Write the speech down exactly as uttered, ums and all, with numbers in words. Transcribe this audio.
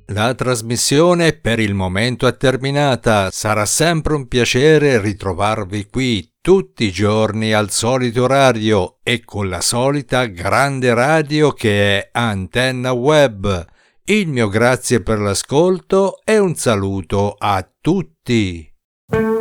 La trasmissione per il momento è terminata. Sarà sempre un piacere ritrovarvi qui tutti i giorni al solito orario e con la solita grande radio che è Antenna Web. Il mio grazie per l'ascolto e un saluto a tutti.